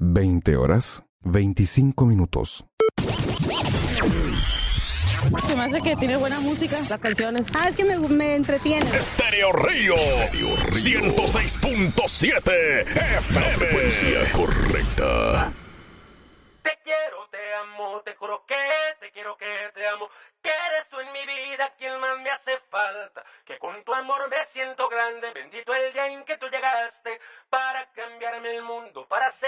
20:25. Se me hace que tiene buena música, las canciones. Es que me entretiene. Estéreo Río 106.7 FM. La frecuencia correcta. Te quiero, te amo, te juro que te quiero, que te amo. Que eres tú en mi vida quien más me hace falta. Que con tu amor me siento grande. Bendito el día en que tú llegaste para cambiarme el mundo, para hacer